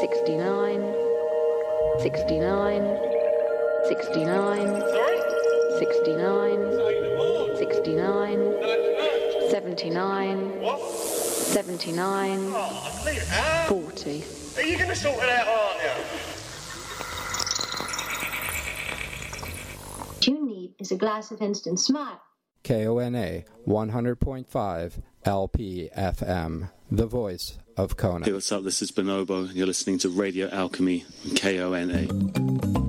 69, 69, 69, 69, 69, 79, 79, 40. Are you going to sort it out, aren't you? What you need is a glass of instant smile. KONA 100.5 LP-FM, the voice of Kona. Hey, what's up? This is Bonobo. You're listening to Radio Alchemy, KONA.